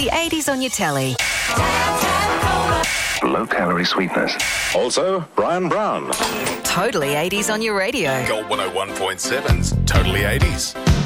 The 80s on your telly. Low-calorie sweetness. Also, Brian Brown. Totally 80s on your radio. Gold 101.7's Totally 80s.